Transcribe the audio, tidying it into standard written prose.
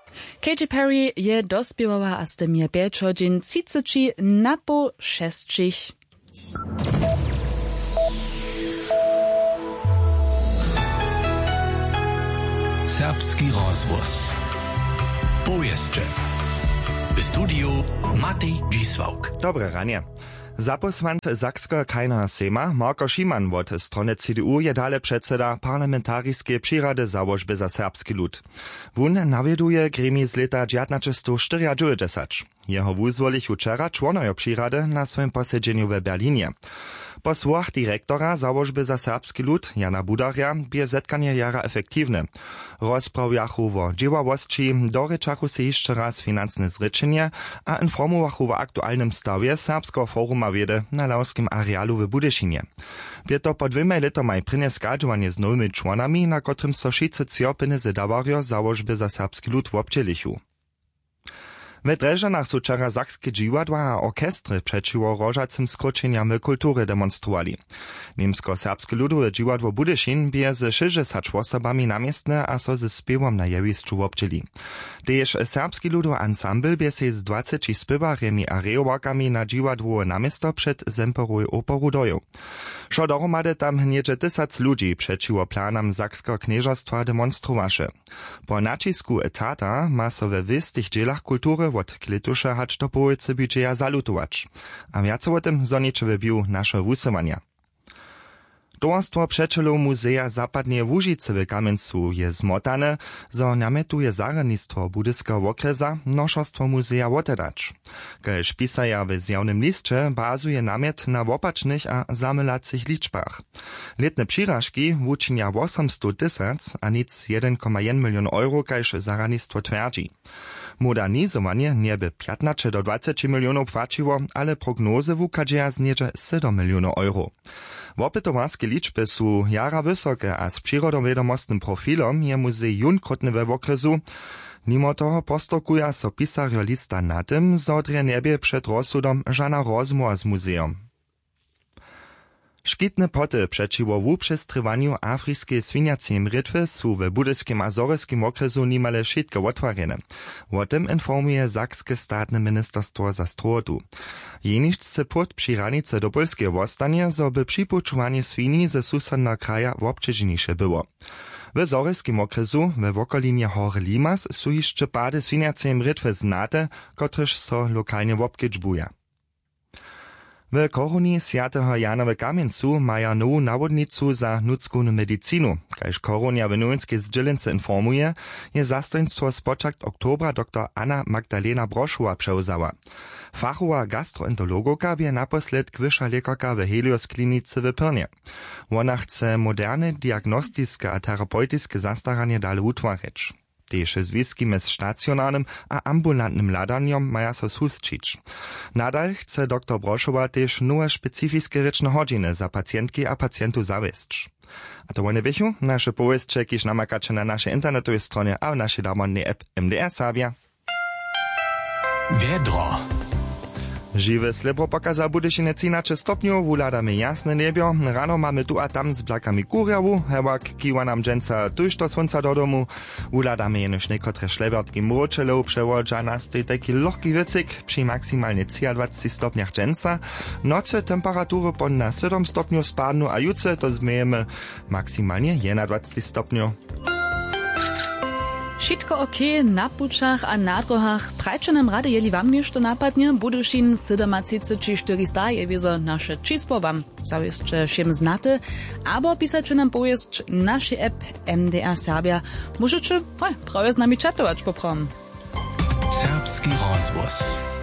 Katy Perry je dospěwała a ste mnie 5 hodin 30 na po 6. Serbski rozvoz. Powieszcze. W studiu Matej Dzisłauk. Dobre ranie. Zaposłant Sakskiego Krajnego Sejma Marko Šiman od strony CDU je dale předseda parlamentarijskiej przyrady Załožby za serbski lud. Wun nawieduje gremi z leta 1994. Jeho wuzwolichu wczera członojo przyrady na swoim posiedzeniu w Berlinie. Po słowach dyrektora Załožby za serbski lud Jana Budarja bie zetkanie jara efektywne. Rozprawiachu o dzieławosci, doryczachu se jeszcze raz finansne zryczenie, a informowachu o aktualnym stawie Serbskiego Foruma Wiedy na lauskim arealu w Budyszynie. Bie to po 2 letami prynie skadżowanie z nowymi członami, na którym so wszyscy cjopiny zedawario Załožby za serbski lud w obcielichu. W Dreżanach su wczera sakskie dziwadła a orkestry przeciwko rożacym skróceniam w kultury demonstrowali. Niemsko-serbskie ludowe dziwadło Budyszin bie ze 60 osobami namiestne a so ze spiewom na jewisczu obczyli. Tež serbski ludowy ansambl bie se z 20 spiewarjemi a reowakami na dziwadło namiesto przed Zemperuj oporu doją. Šo dohromady tam niedzie 1000 ludzi przeciwko planam Sakskiego Knieżostwa demonstrowaše. Po nacisku etata ma so we wystych dzielach kultury od kletusza hacz do połowicy budżeja zalutować. A więcej o tym zonicze wybił nasze wusywania. Towarstwo Przeczelów Muzeja Zapadnie Łužice w Kamencu je zmotane, zo nametuje zaradnictwo budyskiego okresa noszostwo muzeja wotedać. Kaž pisaja w zjawnym liście bazuje namiet na wopacznych a zamylacych liczbach. Letne przyrażki wuczynia 800 000 a nic 1,1 milion euro, kaž zaradnictwo twierdzi. Modernizowanie nieby 15 do 20 milionów płaciło, ale prognozy wukadzieja zniedzie 7 milionów euro. Wopytowarskie liczby su jara wysokie, a z przyrodowiadomostnym profilom je muzej junkrotny we okresu. Mimo toho postokuje so pisario lista na tym, zodrje niebie przed rozsudom żana rozmowa z muzeum. Škitne poty przeciwko wuprzestrywaniu afryjskiej swiniacej mrtwy su w budyskim a zoryskim okresu nimale wszystkie otwarjene. O tym informuje Sakskie statne ministerstwo za strotu. Jeniczce put przy ranice do Polskiej wostanie, zo by przypuczowanie swini ze susednego kraja obciążniejsze było. W zoryskim okresu w okolinie Hory Limas su jeszcze pady swiniacej mrtwy znate, kotryż so lokalnie obkedźbuje. W Koruni Świętego Jana w Kamieńcu maja nową nawodnicu za nudzką medycinu. Kaž Korunia w Nujinskiej Zdźelince informuje, je zastojnictwo z początku oktobra dr Anna Magdalena Broszowa przełzała. Fachowa gastroenterologoka bie naposled wyższa lekarka w Helios klinice w Pyrnie. Ona chce moderne diagnostiske a terapeutyczne zastaranie dalej utworzyć. Tež związki z stacjonarnym a ambulantnym ladaniem maja so susčić. Nadal chce dr Broszowa też nowe specyficzne ryczne godziny za pacjentki a pacjentów zawiesć. A to one wiecie, nasze powieści, kiż namakacie na naszej internetowej stronie a w naszej darmodnej app MDR Serbia. Wiedro. Žiwe slebo pokaza Budyšine 13 stopniów, wuladamy jasne niebio, rano mamy tu a tam z blakami kurjawu, hewak kiwa nam dżęca tuż do słońca do domu, wuladamy jenoż niekotre szlebertki mročelov, przewodża nas tej taki lohki wycyk przy maksymalnie 23 stopniach dżęca, noce temperatury pod na 7 stopniów spadną, a jutrze to zmiejemy maksymalnie 21 stopniów. Wszystko okej na pučach a na drohach. Prajče nam rade, jeli wam nešto napadnie, Budyšin 734 je wiezo nasze čísło wam zawieszcze všem znate, abo pisacie nam powieść nasze app MDR Serbia. Możecie prawie z nami czatować poprom. Serbski rozvoz.